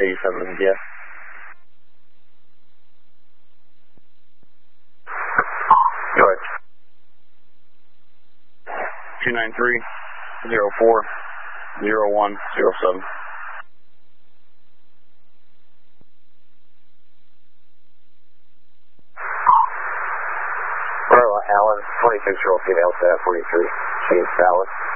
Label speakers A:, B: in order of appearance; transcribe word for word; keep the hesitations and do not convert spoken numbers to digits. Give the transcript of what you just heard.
A: eighty-seven, yeah.
B: Go ahead.
A: two nine three, zero four, zero one, zero seven.
B: Allen, twenty-six year old female, staff forty-three, she's valid.